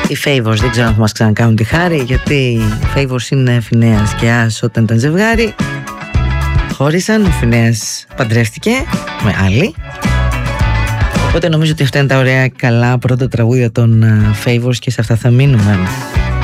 Οι Favours δεν ξέρω αν θα μας ξανακάνουν τη χάρη, γιατί οι Favours είναι Φινέας και Άς όταν ήταν ζευγάρι. Χώρισαν, ο Φινέας παντρεύτηκε με άλλη. Οπότε νομίζω ότι αυτά είναι τα ωραία καλά πρώτα τραγούδια των Favours και σε αυτά θα μείνουμε.